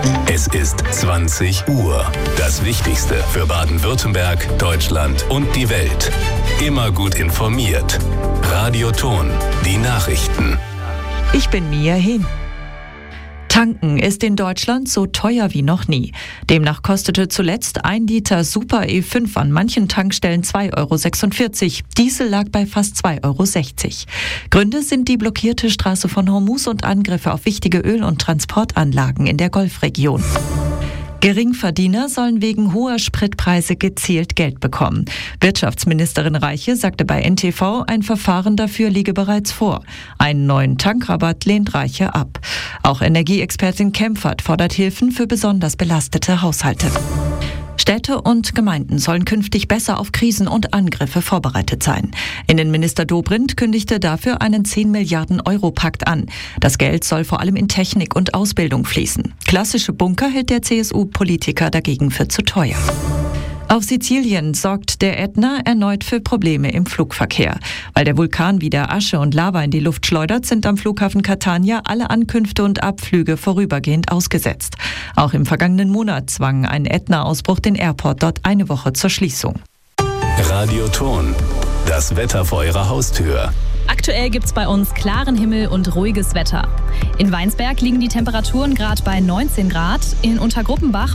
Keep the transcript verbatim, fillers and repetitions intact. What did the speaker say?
Es ist zwanzig Uhr. Das Wichtigste für Baden-Württemberg, Deutschland und die Welt. Immer gut informiert. Radio Thon, die Nachrichten. Ich bin Mia Hin. Tanken ist in Deutschland so teuer wie noch nie. Demnach kostete zuletzt ein Liter Super E fünf an manchen Tankstellen zwei Euro sechsundvierzig. Diesel lag bei fast zwei Euro sechzig. Gründe sind die blockierte Straße von Hormuz und Angriffe auf wichtige Öl- und Transportanlagen in der Golfregion. Geringverdiener sollen wegen hoher Spritpreise gezielt Geld bekommen. Wirtschaftsministerin Reiche sagte bei N T V, ein Verfahren dafür liege bereits vor. Einen neuen Tankrabatt lehnt Reiche ab. Auch Energieexpertin Kempfert fordert Hilfen für besonders belastete Haushalte. Städte und Gemeinden sollen künftig besser auf Krisen und Angriffe vorbereitet sein. Innenminister Dobrindt kündigte dafür einen zehn Milliarden Euro Pakt an. Das Geld soll vor allem in Technik und Ausbildung fließen. Klassische Bunker hält der C S U-Politiker dagegen für zu teuer. Auf Sizilien sorgt der Ätna erneut für Probleme im Flugverkehr. Weil der Vulkan wieder Asche und Lava in die Luft schleudert, sind am Flughafen Catania alle Ankünfte und Abflüge vorübergehend ausgesetzt. Auch im vergangenen Monat zwang ein Ätna-Ausbruch den Airport dort eine Woche zur Schließung. Radio Thon, das Wetter vor Ihrer Haustür. Aktuell gibt's bei uns klaren Himmel und ruhiges Wetter. In Weinsberg liegen die Temperaturen gerade bei neunzehn Grad, in Untergruppenbach